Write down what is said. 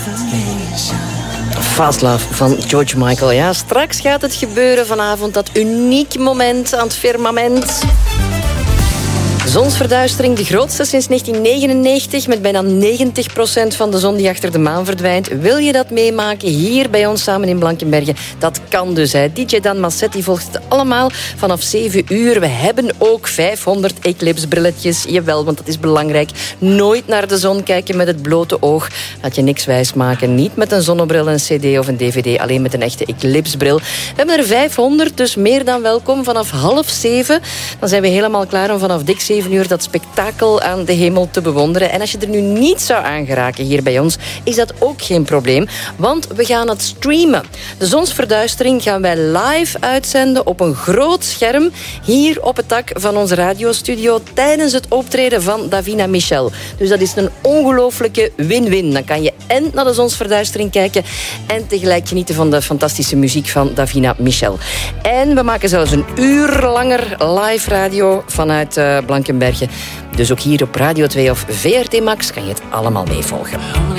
Fast Love van George Michael. Ja, straks gaat het gebeuren vanavond. Dat uniek moment aan het firmament. Zonsverduistering, de grootste sinds 1999... met bijna 90% van de zon die achter de maan verdwijnt. Wil je dat meemaken hier bij ons samen in Blankenberge? Dat kan dus. Hè. DJ Dan Massetti volgt het allemaal vanaf 7 uur. We hebben ook 500 eclipsebrilletjes. Jawel, want dat is belangrijk. Nooit naar de zon kijken met het blote oog. Laat je niks wijsmaken. Niet met een zonnebril, een cd of een dvd. Alleen met een echte eclipsbril. We hebben er 500, dus meer dan welkom. Vanaf 6:30. Dan zijn we helemaal klaar om vanaf dik 7 uur dat spektakel aan de hemel te bewonderen. En als je er nu niet zou aangeraken hier bij ons, is dat ook geen probleem. Want we gaan het streamen. De zonsverduistering gaan wij live uitzenden op een groot scherm hier op het dak van onze radiostudio tijdens het optreden van Davina Michel. Dus dat is een ongelooflijke win-win. Dan kan je en naar de zonsverduistering kijken en tegelijk genieten van de fantastische muziek van Davina Michel. En we maken zelfs een uur langer live radio vanuit Blankenberge. Dus ook hier op Radio 2 of VRT Max kan je het allemaal meevolgen.